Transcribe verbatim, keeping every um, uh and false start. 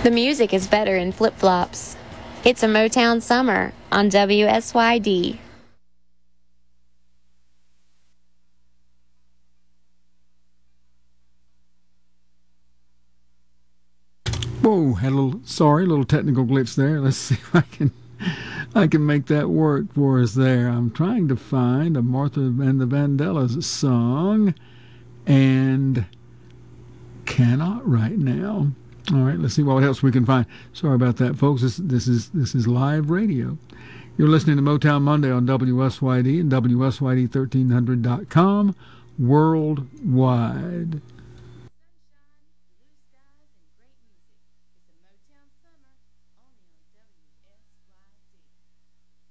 The music is better in flip-flops. It's a Motown summer on W S Y D. Whoa, had a little, sorry, a little technical glitch there. Let's see if I can I can make that work for us there. I'm trying to find a Martha and the Vandellas song and cannot right now. All right, let's see what else we can find. Sorry about that, folks. This, this is this is live radio. You're listening to Motown Monday on W S Y D and W S Y D thirteen hundred dot com worldwide.